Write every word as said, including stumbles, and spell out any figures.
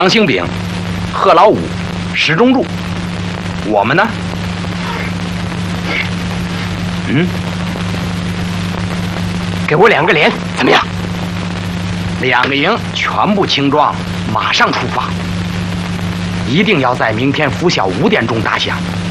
张兴炳、贺老五、石中柱，我们呢？嗯， 给我两个连，怎么样？ 两个营全部轻装，马上出发，一定要在明天拂晓五点钟打响。